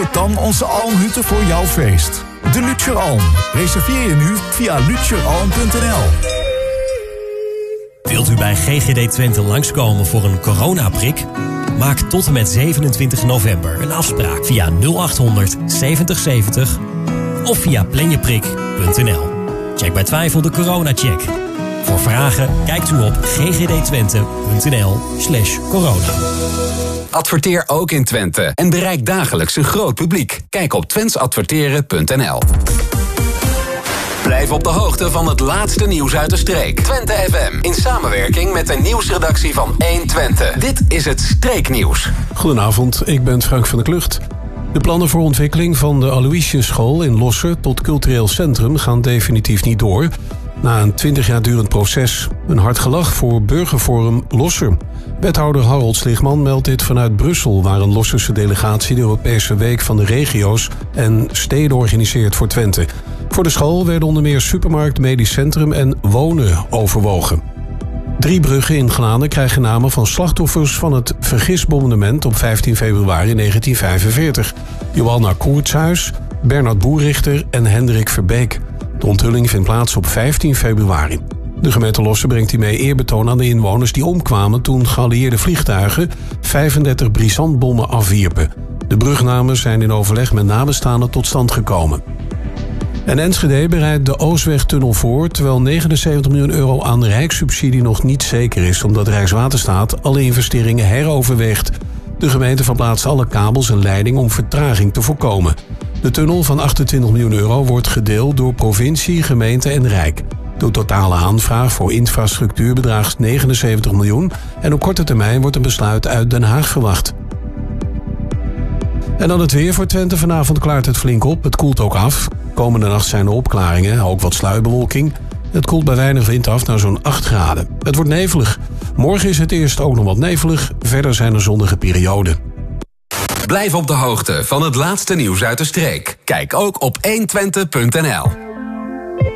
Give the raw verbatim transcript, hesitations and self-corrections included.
Boek dan onze Almhutten voor jouw feest. De Lutjer Alm. Reserveer je nu via lutjeralm punt n l. Wilt u bij G G D Twente langskomen voor een coronaprik? Maak tot en met zevenentwintig november een afspraak via nul acht honderd zeventig zeventig of via planjeprik punt n l. Check bij twijfel de coronacheck. Voor vragen kijkt u op ggdtwente punt n l slash corona. Adverteer ook in Twente en bereik dagelijks een groot publiek. Kijk op twenteadverteren punt n l. Blijf op de hoogte van het laatste nieuws uit de streek. Twente F M in samenwerking met de nieuwsredactie van één Twente. Dit is het Streeknieuws. Goedenavond, ik ben Frank van der Klucht. De plannen voor ontwikkeling van de Aloysiusschool in Losser tot cultureel centrum gaan definitief niet door. Na een twintig jaar durend proces. Een hard gelach voor Burgerforum Losser. Wethouder Harold Sligman meldt dit vanuit Brussel, waar een Losserse delegatie de Europese Week van de Regio's en Steden organiseert voor Twente. Voor de school werden onder meer supermarkt, medisch centrum en wonen overwogen. Drie bruggen in Glanen krijgen namen van slachtoffers van het vergisbombardement op vijftien februari negentien vijfenveertig. Johanna Koertshuis, Bernard Boerrichter en Hendrik Verbeek. De onthulling vindt plaats op vijftien februari. De gemeente Losser brengt hiermee eerbetoon aan de inwoners die omkwamen toen geallieerde vliegtuigen vijfendertig brisantbommen afwierpen. De brugnamen zijn in overleg met nabestaanden tot stand gekomen. En Enschede bereidt de Oostwegtunnel voor, terwijl negenenzeventig miljoen euro aan rijkssubsidie nog niet zeker is, omdat Rijkswaterstaat alle investeringen heroverweegt. De gemeente verplaatst alle kabels en leidingen om vertraging te voorkomen. De tunnel van achtentwintig miljoen euro wordt gedeeld door provincie, gemeente en Rijk. De totale aanvraag voor infrastructuur bedraagt negenenzeventig miljoen en op korte termijn wordt een besluit uit Den Haag verwacht. En dan het weer voor Twente. Vanavond klaart het flink op. Het koelt ook af. Komende nacht zijn er opklaringen, ook wat sluierbewolking. Het koelt bij weinig wind af naar zo'n acht graden. Het wordt nevelig. Morgen is het eerst ook nog wat nevelig. Verder zijn er zonnige perioden. Blijf op de hoogte van het laatste nieuws uit de streek. Kijk ook op één twente punt n l.